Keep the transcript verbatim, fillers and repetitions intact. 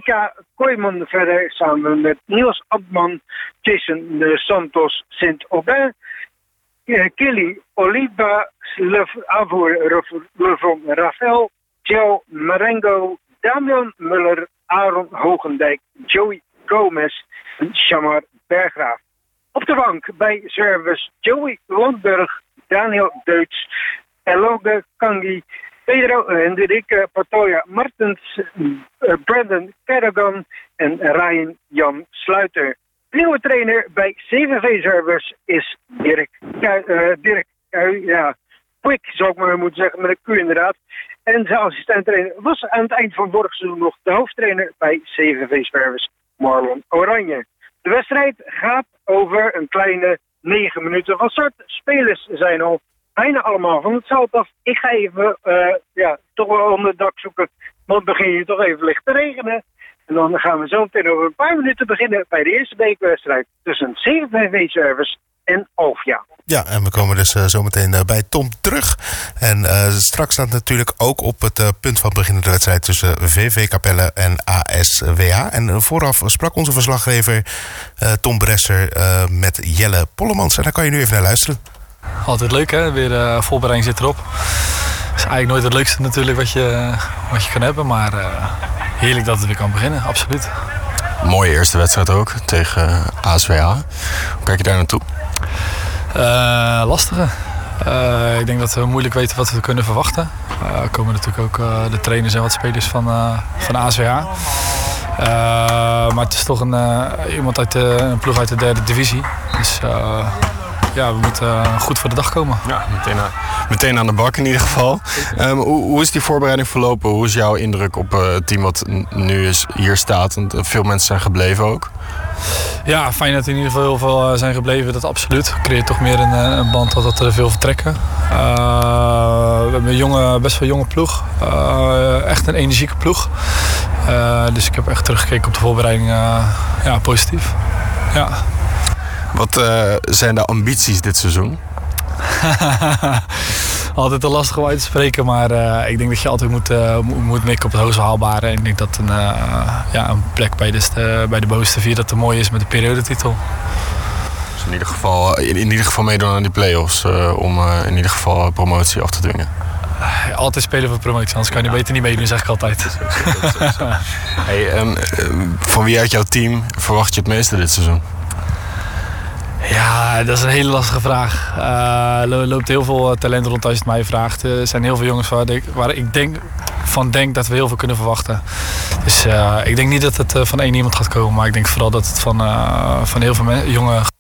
Mika Kooijman verder samen met Niels Abman, Jason de Santos Sint-Aubin, Kelly Oliva, aanvoerder van Rafael, Joe Marengo, Damian Muller, Aaron Hogendijk, Joey Gomez en Shamar Berggraaf. Op de bank bij service Joey Landberg, Daniel Deutsch, Eloge Kangi, Pedro Hendrike Patoya Martens, uh, Brandon Kerrigan en Ryan Jan Sluiter. Nieuwe trainer bij C V V Service is Dirk Kuij, uh, Dirk Kuij, ja, Quick zou ik maar moeten zeggen, met een Q inderdaad. En zijn assistent-trainer was aan het eind van vorig seizoen nog de hoofdtrainer bij C V V Service, Marlon Oranje. De wedstrijd gaat over een kleine negen minuten van start. Spelers zijn al bijna allemaal van het veld af. Ik ga even uh, ja, toch wel onder het dak zoeken, want het begint hier toch even licht te regenen. En dan gaan we zo meteen over een paar minuten beginnen bij de eerste bekerwedstrijd tussen C V V Service en Alvia. Ja, en we komen dus uh, zometeen uh, bij Tom terug. En uh, straks staat natuurlijk ook op het uh, punt van beginnende wedstrijd tussen V V Capelle en A S W H. En uh, vooraf sprak onze verslaggever uh, Tom Bresser uh, met Jelle Pollemans. En daar kan je nu even naar luisteren. Altijd leuk, hè? Weer uh, voorbereiding zit erop. Het is eigenlijk nooit het leukste natuurlijk wat je, wat je kan hebben. Maar uh, heerlijk dat het weer kan beginnen, absoluut. Mooie eerste wedstrijd ook tegen A S W H. Hoe kijk je daar naartoe? Uh, lastige. Uh, ik denk dat we moeilijk weten wat we kunnen verwachten. Uh, er komen natuurlijk ook uh, de trainers en wat spelers van, uh, van A S W H. Uh, maar het is toch een, uh, iemand uit de, een ploeg uit de derde divisie. Dus uh, ja, we moeten uh, goed voor de dag komen. Ja, meteen aan, meteen aan de bak in ieder geval. Um, hoe, hoe is die voorbereiding verlopen? Hoe is jouw indruk op uh, het team wat nu is, hier staat? Want veel mensen zijn gebleven ook. Ja, fijn dat er in ieder geval heel veel zijn gebleven, dat absoluut. Creëert toch meer een, een band dat er veel vertrekken. Uh, we hebben een jonge, best wel jonge ploeg. Uh, echt een energieke ploeg. Uh, dus ik heb echt teruggekeken op de voorbereiding. Uh, ja, positief. Ja. Wat uh, zijn de ambities dit seizoen? Altijd te lastig om uit te spreken, maar uh, ik denk dat je altijd moet, uh, moet mikken op het hoogst haalbare. En ik denk dat een, uh, ja, een plek bij de, uh, bij de bovenste vier dat te mooi is met de periodetitel. Dus in ieder geval, in, in ieder geval meedoen aan die play-offs uh, om uh, in ieder geval promotie af te dwingen. Uh, altijd spelen voor promotie, anders kan je ja. beter niet meedoen, zeg ik altijd. Hey, um, uh, van wie uit jouw team verwacht je het meeste dit seizoen? Ja, dat is een hele lastige vraag. Uh, er loopt heel veel talent rond als je het mij vraagt. Er zijn heel veel jongens waar ik, waar ik denk, van denk dat we heel veel kunnen verwachten. Dus uh, ik denk niet dat het uh, van één iemand gaat komen. Maar ik denk vooral dat het van, uh, van heel veel jonge